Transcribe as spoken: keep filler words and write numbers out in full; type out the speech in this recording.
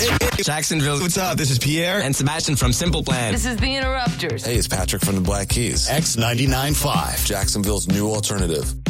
Jacksonville, what's up? This is Pierre and Sebastian from Simple Plan. This is the Interrupters. Hey, it's Patrick from the Black Keys. X ninety-nine point five. Jacksonville's new alternative.